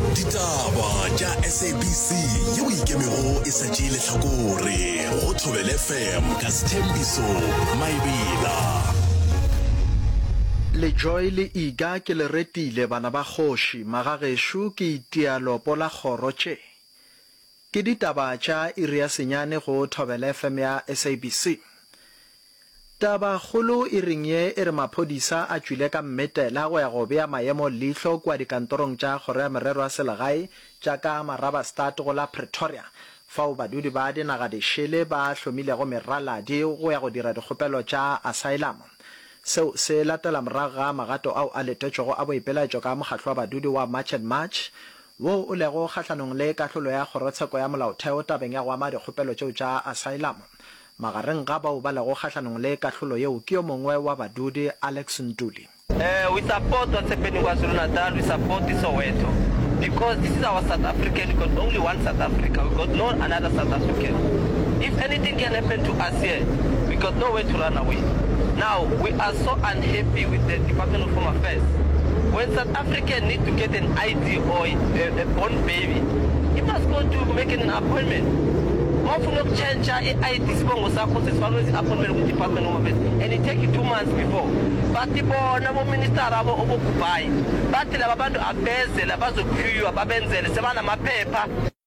Ditaba tša SABC yeo ikemego e sa tšee lehlakore go Thobela FM ka Sthembiso Maebela. Le Joy le Iga ke le retile bana ba kgoši magagešo ke itialopo la kgoro tše. Ke ditaba tša iri ya senyane go Thobela FM ya SABC. Taba kgolo e ring ye e re maphodisa a tšwile ka mmetela go ya go bea maemo leihlo kwa dikantorong tša kgoro ya merero ya selegae tša ka Marabastad go la Pretoria fao badudi ba dinaga dišele ba hlomilego meraladi go ya go dira dikgopelo tša asylum. Seo se latela morago ga magato ao a letetšego a boipelaetšo ka mokgatlo wa badudi wa March and March wo o lego kgahlanong le kahlolo ya kgorotsheko ya molaotheo tabeng ya go ama dikgopelo tšeo tša asylum. Magareng ga bao ba lego kgahlanong le kahlolo yeo ke yo mongwe wa badudi Alex Ntuli. We support what's happening in KwaZulu-Natal, we support Soweto because this is our South African. We got only one South Africa, we got no another South African. If anything can happen to us here, we got nowhere to run away. Now, we are so unhappy with the Department of Home Affairs. When South African need to get an ID or a born baby, he must go to make an appointment. Often change ID appointment with Department of Home Affairs, and it takes you 2 months before. But the minister abo okubai, but the abantu abezela bazokhuywa babenzele sebana maphepha.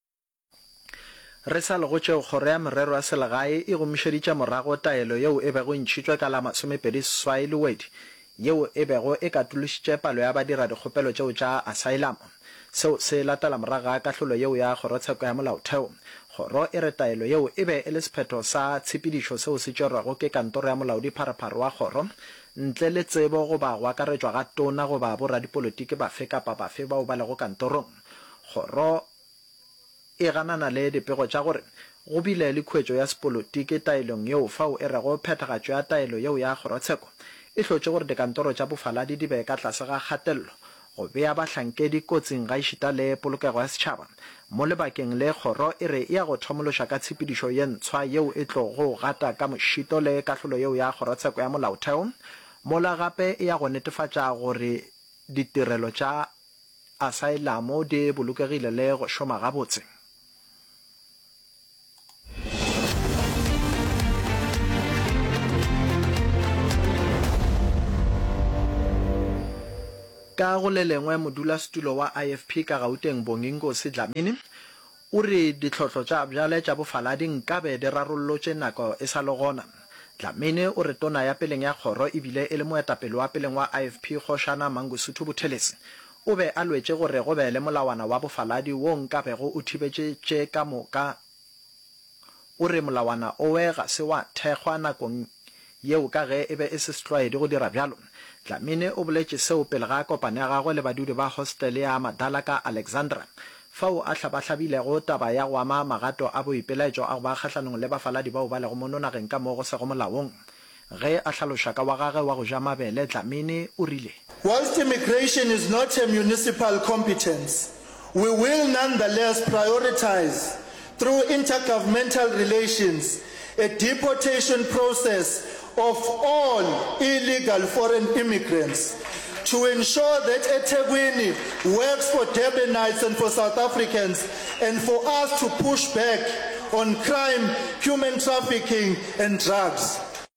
Re sa le go tšeo kgoro ya merero ya selegae e gomišeditše morago taelo yeo e bego ntšhitšwe ka la 27 Lwedi yeo e bego e katološitše palo ya badira dikgopelo tšeo tša asylum. Seo se latela morago ga kahlolo yeo ya kgorotsheko ya molaotheo. Kgoro e re taelo yeo e be e le sephetho sa tshepedišo seo se tšerwago ke kantoro ya molaodi pharephare wa kgoro ntle le tsebo goba go akaretšwa ga tona goba boradipolotiki bafe kapa bafe bao ba lego kantorong. Kgoro e ganana le dipego tša gore go bile le khwetšo ya sepolotiki taelong yeo fao e rego phethagatšo ya taelo yeo ya kgorotsheko e hlotše gore dikantoro tša bofaladi di be ka tlase ga kgatelelo go bea bahlankedi kotsing ga išita le polokego ya setšhaba mo lebakeng le kgoro e re e ya go thomološa ka tshepedišo ye ntshwa yeo e tlo go gata ka mošito le kahlolo yeo ya kgorotsheko ya molaotheo mola gape e ya go netefatša gore ditirelo tša asylum di bolokegile le go šoma gabotse. Ka go le lengwe modulasetulo wa IFP ka Gauteng Bonginkosi Dlamini o re ditlhotlho tša bjale tša bofaladi nkabe di rarollotše nako e sa le gona. Dlamini o re tona ya peleng ya kgoro ebile e le moetapele wa peleng wa IFP Kgoshana Mangosuthu Buthelezi o be a lwetše gore go be le molawana wa bofaladi wo nkabego o thibetše ka moka. O re molawana o we ga se wa thekgwa nakong yeo ka ge e be e se setlwaedi go dira bjalo. Dlamini o boletše seo pele ga kopane ya gagwe le badudi ba hostel ya Madala ka Alexandra fao a hlabahlabilego taba ya go ama magato a boipelaetšo a go ba kgahlanong le bafaladi bao ba lego mo nageng ka mo go sego molaong. Ge a hlaloša ka wa gagwe wa go ja mabele Dlamini o rile, whilst immigration is not a municipal competence, we will nonetheless prioritize through intergovernmental relations a deportation process of all illegal foreign immigrants to ensure that eThekwini works for Durbanites and for South Africans and for us to push back on crime, human trafficking and drugs.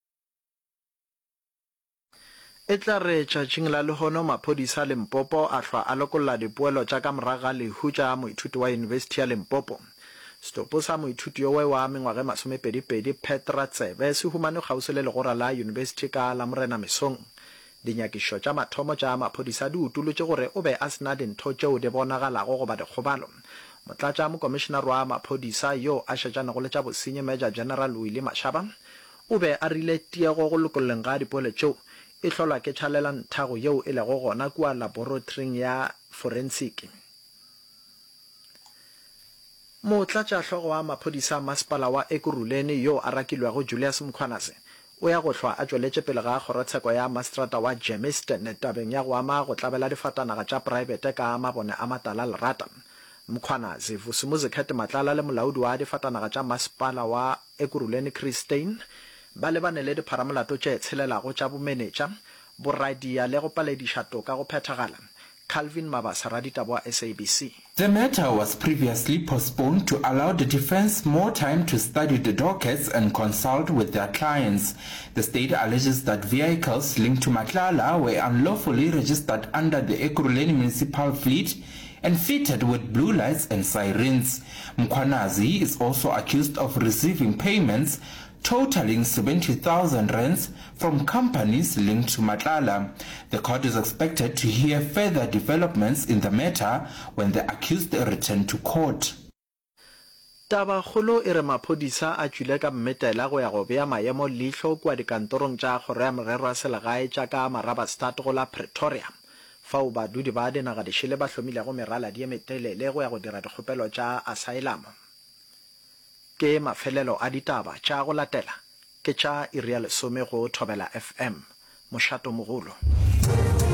E tla re tšatšing la lehono maphodisa Limpopo a hlwa a lokolla dipoelo tša ka morago ga lehu tša moithuti wa University ya Limpopo. Stopo sa moithuti yo wa mengwaga 22 Petra Tsebe se humane kgausi le legora la University ka la Morena Mesong. Dinyakišo tša mathomo tša maphodisa di utolotše gore o be a sena dintho tšeo di bonagalago goba dikgobalo. Motlatša mokomišenare wa maphodisa yo a šetšanego le tša bosenyi Major General Willie Mashaba o be a rile tiego go lokolleng ga dipoelo tšeo e hlolwa ke tšhalela nthago yeo e lego gona kua laboratoring ya forensic. Motlatša hlogo wa maphodisa masepala wa Ekurhuleni yo a rakilwego Julius Mkhwanase o ya go hlwa a tšweletše pele ga kgorotsheko ya Mastrata wa Germiston tabeng ya go ama go tlabela difatanaga tša private ka mabone a matala lerata. Mkhwanase Vusumuzi Matlala le molaodi wa difatanaga tša masepala wa Ekurhuleni Chris Stein ba lebane le dipharamolato tše tshelelago tša bomenetša boradia le go palediša toka go phethagala Calvin Mabasa, raditabo SABC. The matter was previously postponed to allow the defense more time to study the dockets and consult with their clients. The state alleges that vehicles linked to Matlala were unlawfully registered under the Ekurhuleni Municipal Fleet and fitted with blue lights and sirens. Mkhwanazi is also accused of receiving payments totaling 70,000 rands from companies linked to Matlala. The court is expected to hear further developments in the matter when the accused return to court. Taba kholo e re maphodisa a tswile ka mmetela go ya go bea maemo leihlo kwa dikantorong tša kgoro ya merero ya selegae tša ka Marabastad go la Pretoria fao badudi ba dinaga di šele ba hlomilego merala di emetelele go ya go dira dikgopelo tša asylum. Ke mafelelo a ditaba tša go latela ke tša iri ya 10 go Thobela FM Moshato Mogolo.